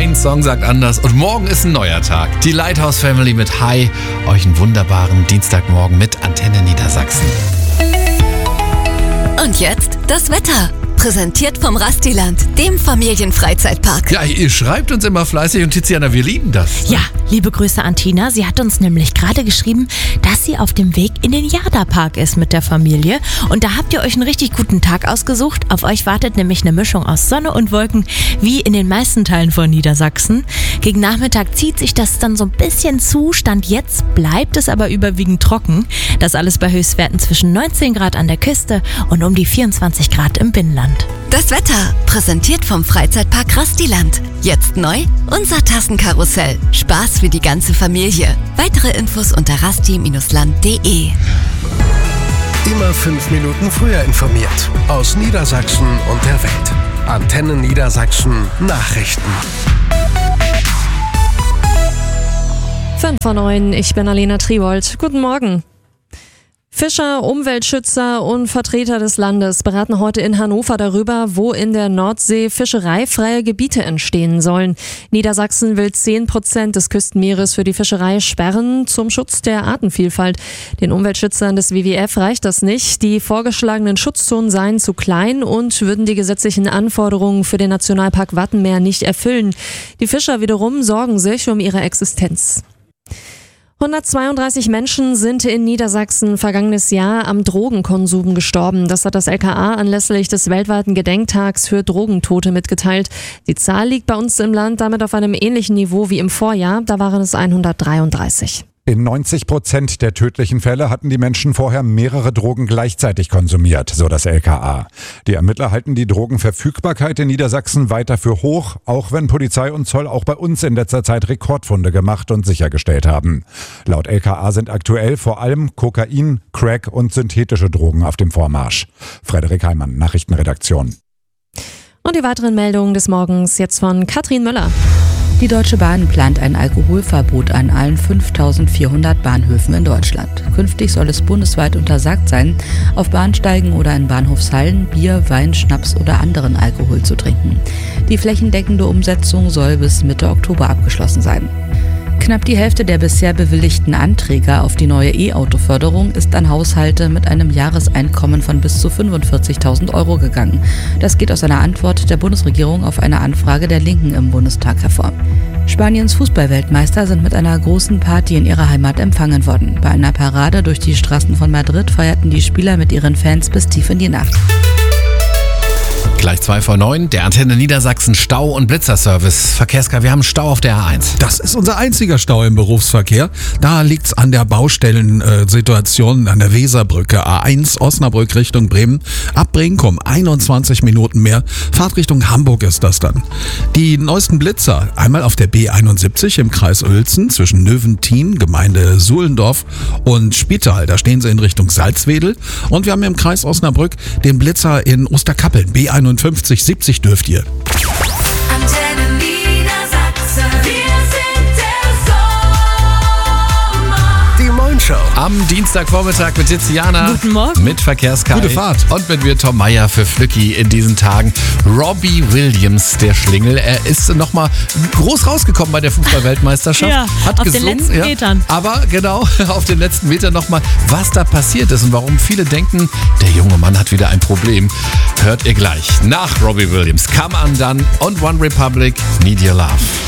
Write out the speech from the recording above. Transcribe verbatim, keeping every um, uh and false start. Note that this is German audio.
Ein Song sagt anders und morgen ist ein neuer Tag. Die Lighthouse Family mit Hi. Euch einen wunderbaren Dienstagmorgen mit Antenne Niedersachsen. Und jetzt das Wetter. Präsentiert vom Rastiland, dem Familienfreizeitpark. Ja, ihr schreibt uns immer fleißig und Tiziana, wir lieben das. Ja, liebe Grüße an Tina. Sie hat uns nämlich gerade geschrieben, dass sie auf dem Weg in den Jada-Park ist mit der Familie. Und da habt ihr euch einen richtig guten Tag ausgesucht. Auf euch wartet nämlich eine Mischung aus Sonne und Wolken, wie in den meisten Teilen von Niedersachsen. Gegen Nachmittag zieht sich das dann so ein bisschen zu. Stand jetzt bleibt es aber überwiegend trocken. Das alles bei Höchstwerten zwischen neunzehn Grad an der Küste und um die vierundzwanzig Grad im Binnenland. Das Wetter, präsentiert vom Freizeitpark Rastiland. Jetzt neu, unser Tassenkarussell. Spaß für die ganze Familie. Weitere Infos unter rasti Bindestrich land punkt de. Immer fünf Minuten früher informiert. Aus Niedersachsen und der Welt. Antenne Niedersachsen Nachrichten. fünf vor neun, ich bin Alena Triwold. Guten Morgen. Fischer, Umweltschützer und Vertreter des Landes beraten heute in Hannover darüber, wo in der Nordsee fischereifreie Gebiete entstehen sollen. Niedersachsen will zehn Prozent des Küstenmeeres für die Fischerei sperren zum Schutz der Artenvielfalt. Den Umweltschützern des W W F reicht das nicht. Die vorgeschlagenen Schutzzonen seien zu klein und würden die gesetzlichen Anforderungen für den Nationalpark Wattenmeer nicht erfüllen. Die Fischer wiederum sorgen sich um ihre Existenz. hundertzweiunddreißig Menschen sind in Niedersachsen vergangenes Jahr am Drogenkonsum gestorben. Das hat das L K A anlässlich des weltweiten Gedenktags für Drogentote mitgeteilt. Die Zahl liegt bei uns im Land damit auf einem ähnlichen Niveau wie im Vorjahr. Da waren es hundertdreiunddreißig. In neunzig Prozent der tödlichen Fälle hatten die Menschen vorher mehrere Drogen gleichzeitig konsumiert, so das L K A. Die Ermittler halten die Drogenverfügbarkeit in Niedersachsen weiter für hoch, auch wenn Polizei und Zoll auch bei uns in letzter Zeit Rekordfunde gemacht und sichergestellt haben. Laut L K A sind aktuell vor allem Kokain, Crack und synthetische Drogen auf dem Vormarsch. Frederik Heimann, Nachrichtenredaktion. Und die weiteren Meldungen des Morgens jetzt von Katrin Möller. Die Deutsche Bahn plant ein Alkoholverbot an allen fünftausendvierhundert Bahnhöfen in Deutschland. Künftig soll es bundesweit untersagt sein, auf Bahnsteigen oder in Bahnhofshallen Bier, Wein, Schnaps oder anderen Alkohol zu trinken. Die flächendeckende Umsetzung soll bis Mitte Oktober abgeschlossen sein. Knapp die Hälfte der bisher bewilligten Anträge auf die neue E-Auto-Förderung ist an Haushalte mit einem Jahreseinkommen von bis zu fünfundvierzigtausend Euro gegangen. Das geht aus einer Antwort der Bundesregierung auf eine Anfrage der Linken im Bundestag hervor. Spaniens Fußballweltmeister sind mit einer großen Party in ihrer Heimat empfangen worden. Bei einer Parade durch die Straßen von Madrid feierten die Spieler mit ihren Fans bis tief in die Nacht. Gleich zwei vor neun, der Antenne Niedersachsen Stau- und Blitzerservice. Verkehrskar, wir haben Stau auf der A eins. Das ist unser einziger Stau im Berufsverkehr. Da liegt's an der Baustellensituation an der Weserbrücke. A eins Osnabrück Richtung Bremen. Ab Brinkum einundzwanzig Minuten mehr. Fahrt Richtung Hamburg ist das dann. Die neuesten Blitzer, einmal auf der B einundsiebzig im Kreis Uelzen zwischen Növentin, Gemeinde Suhlendorf und Spital. Da stehen sie in Richtung Salzwedel. Und wir haben im Kreis Osnabrück den Blitzer in Osterkappeln. B einundfünfzig siebzig dürft ihr. Antenne Niedersachsen, wir sind der Sommer. Die Moin-Show. Am Dienstagvormittag mit Tiziana. Guten Morgen. Mit Verkehrskar. Gute Fahrt. Und mit mir Tom Meyer für Flücki in diesen Tagen. Robbie Williams, der Schlingel. Er ist nochmal groß rausgekommen bei der Fußball-Weltmeisterschaft. Ja, hat auf gesungen, den letzten ja. Metern. Aber genau, auf den letzten Metern nochmal, was da passiert ist und warum viele denken, der junge Mann hat wieder ein Problem. Hört ihr gleich. Nach Robbie Williams, Come Undone und One Republic, Need Your Love.